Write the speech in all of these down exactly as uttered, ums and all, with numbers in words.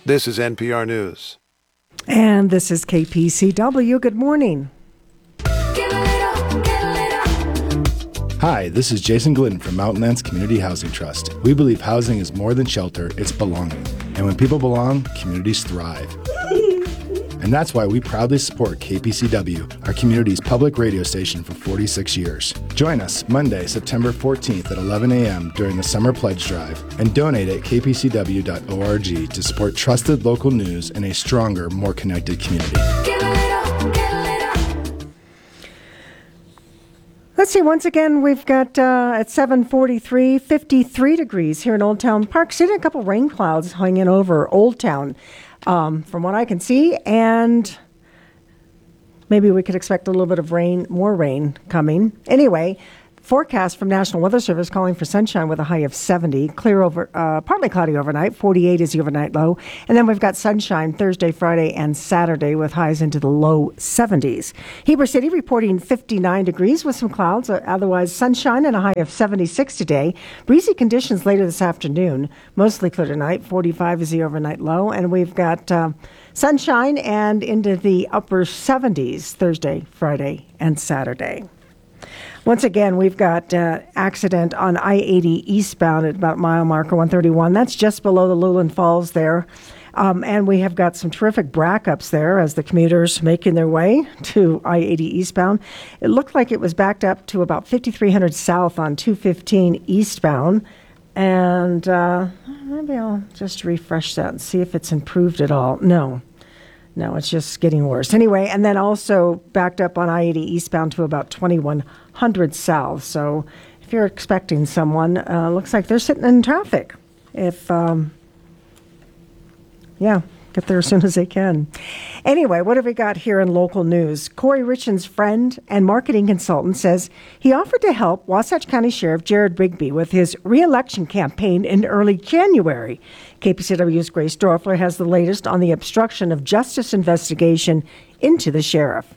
This is N P R News. And this is K P C W. Good morning. Hi, this is Jason Glidden from Mountainlands Community Housing Trust. We believe housing is more than shelter, it's belonging. And when people belong, communities thrive. And that's why we proudly support K P C W, our community's public radio station for forty-six years. Join us Monday, September fourteenth at eleven a.m. during the Summer Pledge Drive and donate at k p c w dot org to support trusted local news and a stronger, more connected community. Let's see, once again, we've got uh, at seven forty-three, fifty-three degrees here in Old Town Park City. A couple rain clouds hanging over Old Town. Um, from what I can see, and maybe we could expect a little bit of rain, more rain coming. Anyway, forecast from National Weather Service calling for sunshine with a high of seventy, clear over, uh, partly cloudy overnight, forty-eight is the overnight low, and then we've got sunshine Thursday, Friday, and Saturday with highs into the low seventies. Heber City reporting fifty-nine degrees with some clouds, uh, otherwise sunshine and a high of seventy-six today. Breezy conditions later this afternoon, mostly clear tonight, forty-five is the overnight low, and we've got uh, sunshine and into the upper seventies Thursday, Friday, and Saturday. Once again, we've got uh, accident on I eighty eastbound at about mile marker one thirty-one. That's just below the Luland Falls there. Um, and we have got some terrific backups there as the commuters making their way to I eighty eastbound. It looked like it was backed up to about fifty-three hundred south on two fifteen eastbound. And uh, maybe I'll just refresh that and see if it's improved at all. No. No, it's just getting worse. Anyway, and then also backed up on I eighty eastbound to about twenty-one hundred south. So if you're expecting someone, uh, looks like they're sitting in traffic. If, um, yeah, get there as soon as they can. Anyway, what have we got here in local news? Corey Richens' friend and marketing consultant says he offered to help Wasatch County Sheriff Jared Rigby with his re-election campaign in early January. K P C W's Grace Dorfler has the latest on the obstruction of justice investigation into the sheriff.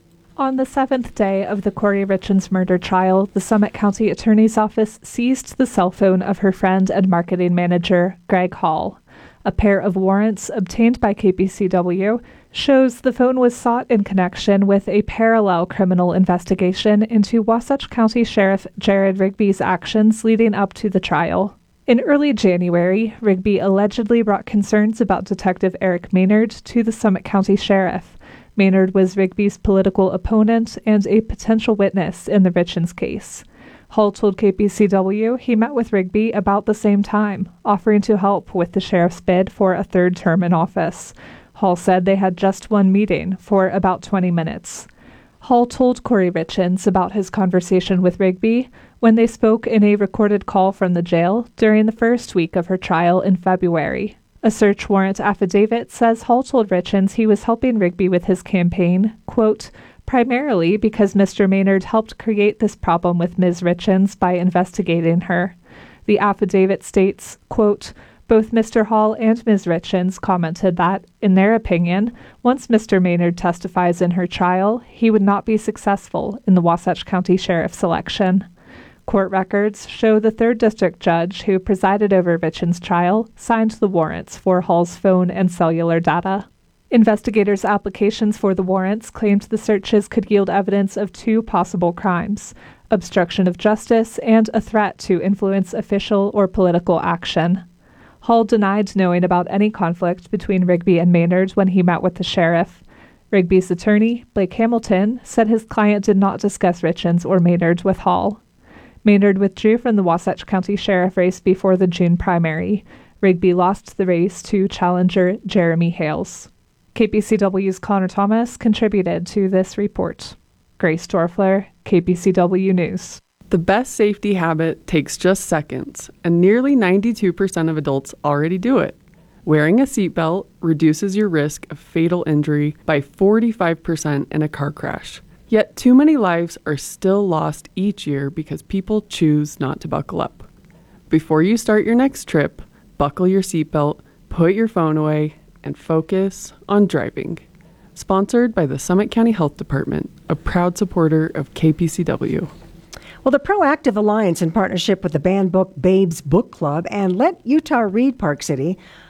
On the seventh day of the Corey Richens murder trial, the Summit County Attorney's Office seized the cell phone of her friend and marketing manager, Greg Hall. A pair of warrants obtained by K P C W shows the phone was sought in connection with a parallel criminal investigation into Wasatch County Sheriff Jared Rigby's actions leading up to the trial. In early January, Rigby allegedly brought concerns about Detective Eric Maynard to the Summit County Sheriff. Maynard was Rigby's political opponent and a potential witness in the Richens case. Hall told K P C W he met with Rigby about the same time, offering to help with the sheriff's bid for a third term in office. Hall said they had just one meeting for about twenty minutes. Hall told Corey Richens about his conversation with Rigby when they spoke in a recorded call from the jail during the first week of her trial in February. A search warrant affidavit says Hall told Richens he was helping Rigby with his campaign, quote, primarily because Mister Maynard helped create this problem with Miz Richens by investigating her. The affidavit states, quote, both Mister Hall and Miz Richens commented that, in their opinion, once Mister Maynard testifies in her trial, he would not be successful in the Wasatch County Sheriff's election. Court records show the third District judge who presided over Richens' trial signed the warrants for Hall's phone and cellular data. Investigators' applications for the warrants claimed the searches could yield evidence of two possible crimes: obstruction of justice and a threat to influence official or political action. Hall denied knowing about any conflict between Rigby and Maynard when he met with the sheriff. Rigby's attorney, Blake Hamilton, said his client did not discuss Richens or Maynard with Hall. Maynard withdrew from the Wasatch County Sheriff race before the June primary. Rigby lost the race to challenger Jeremy Hales. K P C W's Connor Thomas contributed to this report. Grace Dorfler, K P C W News. The best safety habit takes just seconds, and nearly ninety-two percent of adults already do it. Wearing a seatbelt reduces your risk of fatal injury by forty-five percent in a car crash. Yet too many lives are still lost each year because people choose not to buckle up. Before you start your next trip, buckle your seatbelt, put your phone away, and focus on driving. Sponsored by the Summit County Health Department, a proud supporter of K P C W. Well, the Proactive Alliance, in partnership with the Banned Book Babes Book Club and Let Utah Read Park City,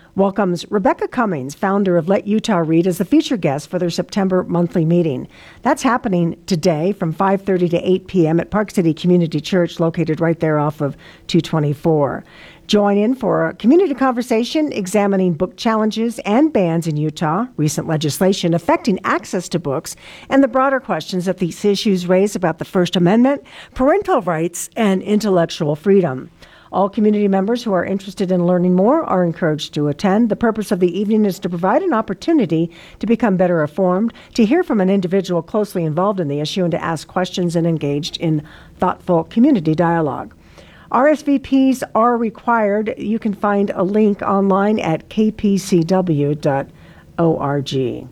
welcomes Rebecca Cummings, founder of Let Utah Read, as the featured guest for their September monthly meeting. That's happening today from five thirty to eight p.m. at Park City Community Church, located right there off of two twenty-four. Join in for a community conversation examining book challenges and bans in Utah, recent legislation affecting access to books, and the broader questions that these issues raise about the First Amendment, parental rights, and intellectual freedom. All community members who are interested in learning more are encouraged to attend. The purpose of the evening is to provide an opportunity to become better informed, to hear from an individual closely involved in the issue, and to ask questions and engage in thoughtful community dialogue. R S V Ps are required. You can find a link online at k p c w dot org.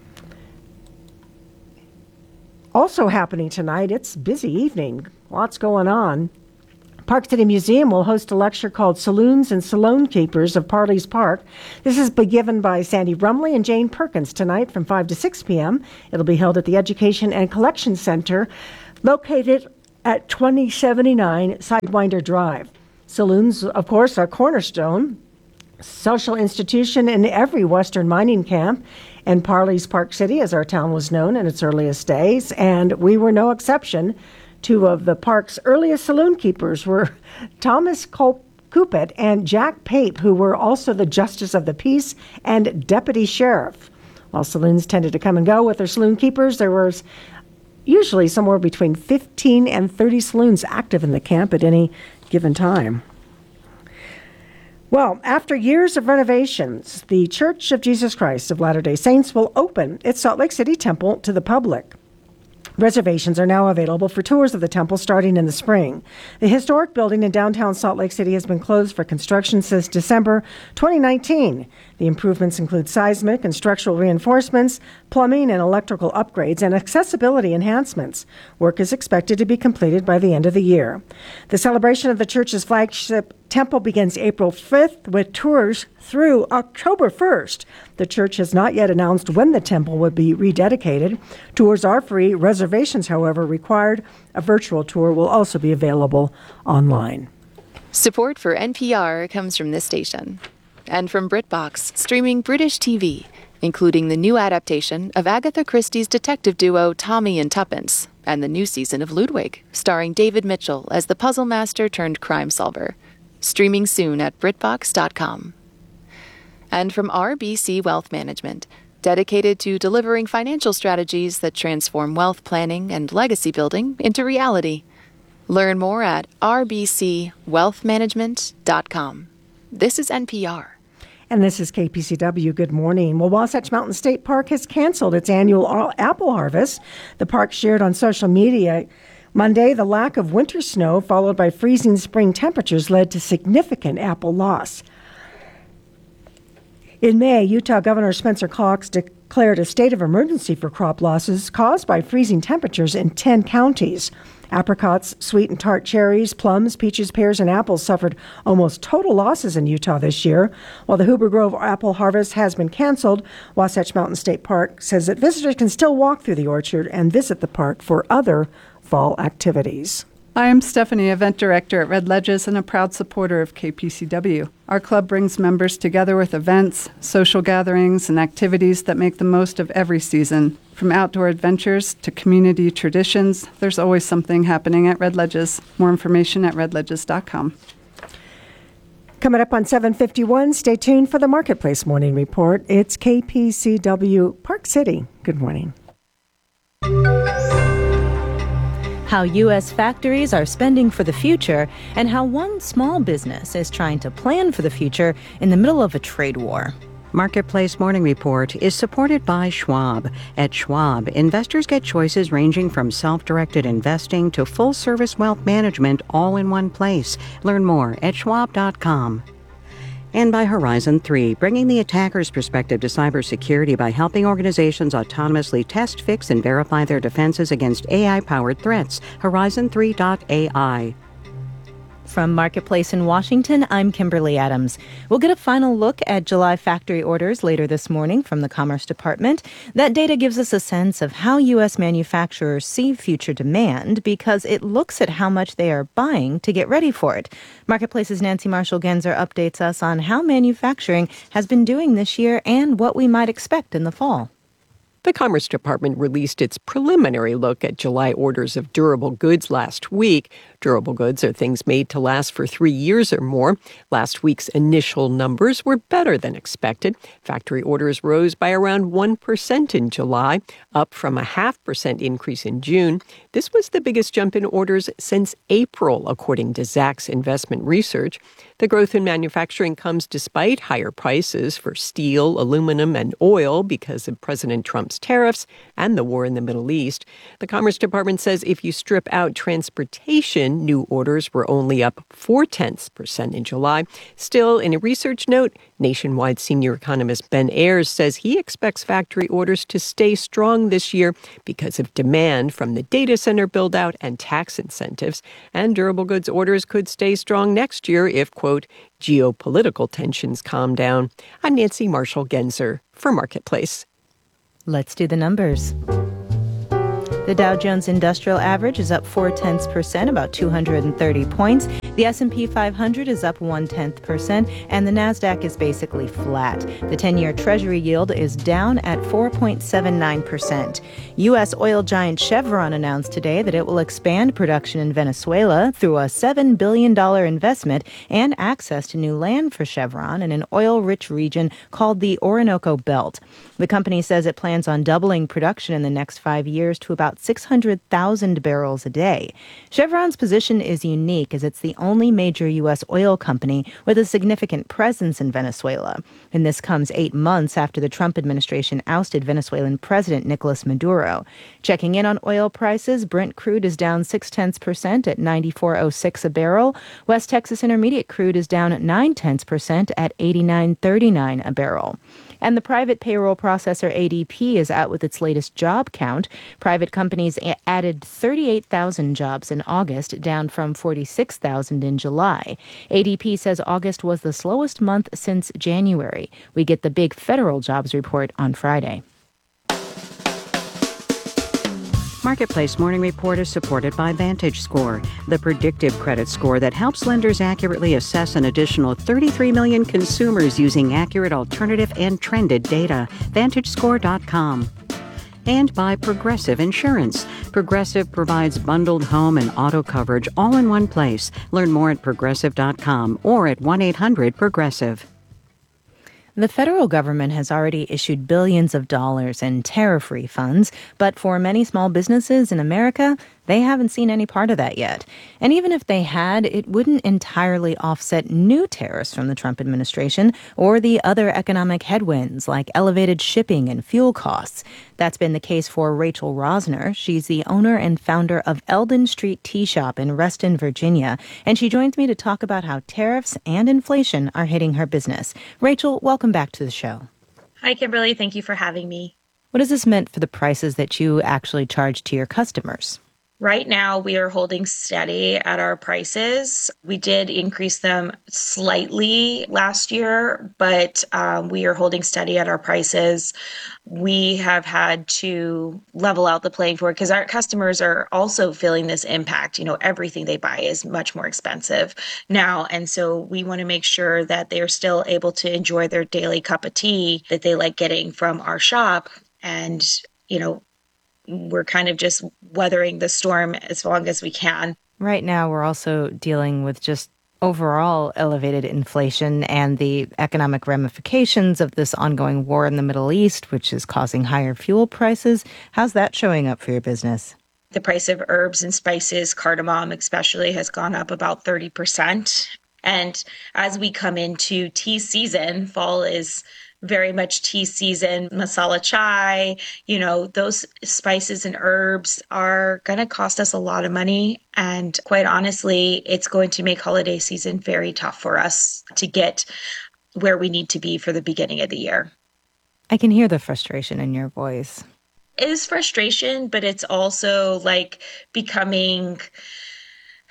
Also happening tonight, it's a busy evening. Lots going on. Park City Museum will host a lecture called Saloons and Saloon Keepers of Parley's Park. This is be given by Sandy Rumley and Jane Perkins tonight from five to six p.m. It'll be held at the Education and Collection Center, located at twenty seventy-nine Sidewinder Drive. Saloons, of course, are cornerstone, social institution in every Western mining camp, and Parley's Park City, as our town was known in its earliest days, and we were no exception. Two of the park's earliest saloon keepers were Thomas Col- Coupet and Jack Pape, who were also the Justice of the Peace and Deputy Sheriff. While saloons tended to come and go with their saloon keepers, there was usually somewhere between fifteen and thirty saloons active in the camp at any given time. Well, after years of renovations, the Church of Jesus Christ of Latter-day Saints will open its Salt Lake City temple to the public. Reservations are now available for tours of the temple starting in the spring. The historic building in downtown Salt Lake City has been closed for construction since December twenty nineteen. The improvements include seismic and structural reinforcements, plumbing and electrical upgrades, and accessibility enhancements. Work is expected to be completed by the end of the year. The celebration of the church's flagship temple begins April fifth with tours through October first. The church has not yet announced when the temple will be rededicated. Tours are free. Reservations, however, required. A virtual tour will also be available online. Support for N P R comes from this station and from BritBox, streaming British T V, including the new adaptation of Agatha Christie's detective duo Tommy and Tuppence and the new season of Ludwig, starring David Mitchell as the puzzle master turned crime solver. Streaming soon at britbox dot com. And from R B C Wealth Management, dedicated to delivering financial strategies that transform wealth planning and legacy building into reality. Learn more at r b c wealth management dot com. This is N P R. And this is K P C W. Good morning. Well, Wasatch Mountain State Park has canceled its annual apple harvest. The park shared on social media Monday the lack of winter snow, followed by freezing spring temperatures, led to significant apple loss. In May, Utah Governor Spencer Cox declared a state of emergency for crop losses caused by freezing temperatures in ten counties. Apricots, sweet and tart cherries, plums, peaches, pears, and apples suffered almost total losses in Utah this year. While the Hoover Grove apple harvest has been canceled, Wasatch Mountain State Park says that visitors can still walk through the orchard and visit the park for other fall activities. I am Stephanie, event director at Red Ledges and a proud supporter of K P C W. Our club brings members together with events, social gatherings, and activities that make the most of every season. From outdoor adventures to community traditions, there's always something happening at Red Ledges. More information at red ledges dot com. Coming up on seven fifty-one, stay tuned for the Marketplace Morning Report. It's K P C W Park City. Good morning. How U S factories are spending for the future, and how one small business is trying to plan for the future in the middle of a trade war. Marketplace Morning Report is supported by Schwab. At Schwab, investors get choices ranging from self-directed investing to full-service wealth management all in one place. Learn more at schwab dot com. And by Horizon three, bringing the attacker's perspective to cybersecurity by helping organizations autonomously test, fix, and verify their defenses against A I-powered threats. Horizon three dot A I. From Marketplace in Washington, I'm Kimberly Adams. We'll get a final look at July factory orders later this morning from the Commerce Department. That data gives us a sense of how U S manufacturers see future demand because it looks at how much they are buying to get ready for it. Marketplace's Nancy Marshall-Genzer updates us on how manufacturing has been doing this year and what we might expect in the fall. The Commerce Department released its preliminary look at July orders of durable goods last week. Durable goods are things made to last for three years or more. Last week's initial numbers were better than expected. Factory orders rose by around one percent in July, up from a half percent increase in June. This was the biggest jump in orders since April, according to Zacks Investment Research. The growth in manufacturing comes despite higher prices for steel, aluminum, and oil because of President Trump's tariffs and the war in the Middle East. The Commerce Department says if you strip out transportation, new orders were only up four-tenths percent in July. Still, in a research note, Nationwide senior economist Ben Ayers says he expects factory orders to stay strong this year because of demand from the data center build-out and tax incentives. And durable goods orders could stay strong next year if, quote, geopolitical tensions calm down. I'm Nancy Marshall-Genzer for Marketplace. Let's do the numbers. The Dow Jones Industrial Average is up four-tenths percent, about two hundred thirty points. The S and P five hundred is up one-tenth percent, and the Nasdaq is basically flat. The ten-year Treasury yield is down at four point seven nine percent. U S oil giant Chevron announced today that it will expand production in Venezuela through a seven billion dollars investment and access to new land for Chevron in an oil-rich region called the Orinoco Belt. The company says it plans on doubling production in the next five years to about six hundred thousand barrels a day. Chevron's position is unique as it's the only major U S oil company with a significant presence in Venezuela. And this comes eight months after the Trump administration ousted Venezuelan President Nicolas Maduro. Checking in on oil prices, Brent crude is down six-tenths percent at ninety-four oh six a barrel. West Texas Intermediate crude is down nine-tenths percent at eighty-nine thirty-nine a barrel. And the private payroll processor A D P is out with its latest job count. Private companies a- added thirty-eight thousand jobs in August, down from forty-six thousand in July. A D P says August was the slowest month since January. We get the big federal jobs report on Friday. Marketplace Morning Report is supported by VantageScore, the predictive credit score that helps lenders accurately assess an additional thirty-three million consumers using accurate alternative and trended data. Vantage Score dot com. And by Progressive Insurance. Progressive provides bundled home and auto coverage all in one place. Learn more at progressive dot com or at one eight hundred progressive. The federal government has already issued billions of dollars in tariff refunds, but for many small businesses in America, they haven't seen any part of that yet. And even if they had, it wouldn't entirely offset new tariffs from the Trump administration or the other economic headwinds like elevated shipping and fuel costs. That's been the case for Rachel Rosner. She's the owner and founder of Eldon Street Tea Shop in Reston, Virginia, and she joins me to talk about how tariffs and inflation are hitting her business. Rachel, welcome back to the show. Hi, Kimberly. Thank you for having me. What has this meant for the prices that you actually charge to your customers? Right now, we are holding steady at our prices. We did increase them slightly last year, but um, we are holding steady at our prices. We have had to level out the playing field because our customers are also feeling this impact. You know, everything they buy is much more expensive now. And so we want to make sure that they're still able to enjoy their daily cup of tea that they like getting from our shop. And, you know, we're kind of just weathering the storm as long as we can. Right now, we're also dealing with just overall elevated inflation and the economic ramifications of this ongoing war in the Middle East, which is causing higher fuel prices. How's that showing up for your business? The price of herbs and spices, cardamom especially, has gone up about thirty percent. And as we come into tea season, fall is very much tea season, masala chai, you know, those spices and herbs are going to cost us a lot of money. And quite honestly, it's going to make holiday season very tough for us to get where we need to be for the beginning of the year. I can hear the frustration in your voice. It is frustration, but it's also like becoming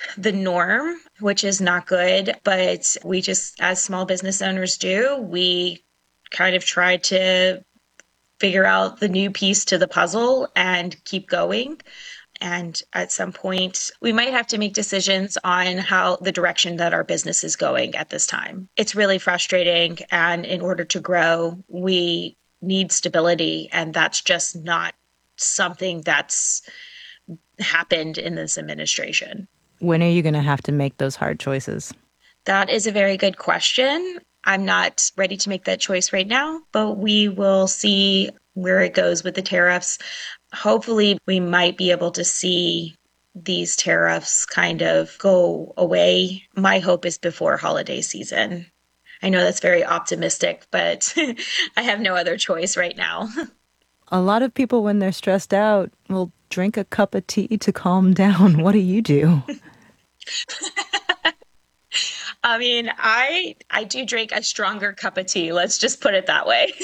the norm, which is not good. But we just, as small business owners do, we kind of try to figure out the new piece to the puzzle and keep going. And at some point, we might have to make decisions on how the direction that our business is going at this time. It's really frustrating. And in order to grow, we need stability. And that's just not something that's happened in this administration. When are you going to have to make those hard choices? That is a very good question. I'm not ready to make that choice right now, but we will see where it goes with the tariffs. Hopefully, we might be able to see these tariffs kind of go away. My hope is before holiday season. I know that's very optimistic, but I have no other choice right now. A lot of people, when they're stressed out, will drink a cup of tea to calm down. What do you do? I mean, I I do drink a stronger cup of tea. Let's just put it that way.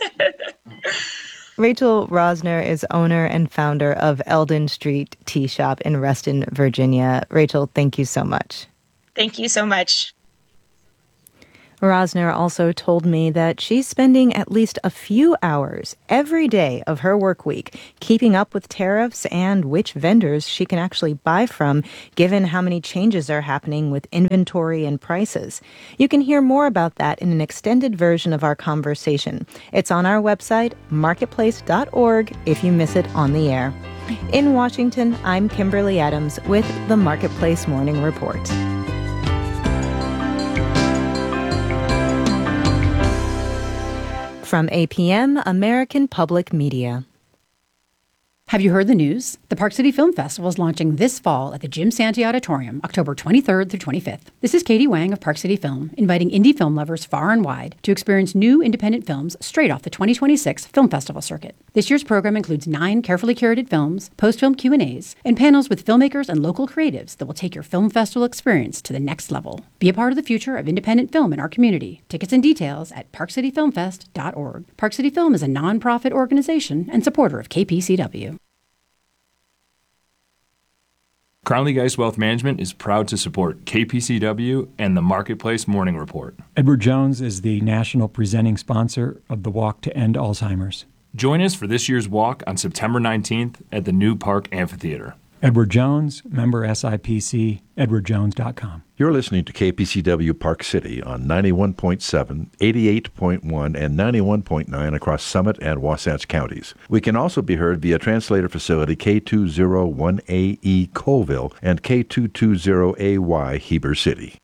Rachel Rosner is owner and founder of Eldon Street Tea Shop in Reston, Virginia. Rachel, thank you so much. Thank you so much. Rosner also told me that she's spending at least a few hours every day of her work week keeping up with tariffs and which vendors she can actually buy from, given how many changes are happening with inventory and prices. You can hear more about that in an extended version of our conversation. It's on our website, marketplace dot org, if you miss it on the air. In Washington, I'm Kimberly Adams with the Marketplace Morning Report. From A P M, American Public Media. Have you heard the news? The Park City Film Festival is launching this fall at the Jim Santee Auditorium, October twenty-third through twenty-fifth. This is Katie Wang of Park City Film, inviting indie film lovers far and wide to experience new independent films straight off the twenty twenty-six Film Festival circuit. This year's program includes nine carefully curated films, post-film Q and A's, and panels with filmmakers and local creatives that will take your film festival experience to the next level. Be a part of the future of independent film in our community. Tickets and details at park city film fest dot org. Park City Film is a nonprofit organization and supporter of K P C W. Crown League Ice Wealth Management is proud to support K P C W and the Marketplace Morning Report. Edward Jones is the national presenting sponsor of the Walk to End Alzheimer's. Join us for this year's walk on September nineteenth at the New Park Amphitheater. Edward Jones, member S I P C, edward jones dot com. You're listening to K P C W Park City on ninety-one point seven, eighty-eight point one, and ninety-one point nine across Summit and Wasatch counties. We can also be heard via translator facility K two oh one A E Colville and K two two zero A Y Heber City.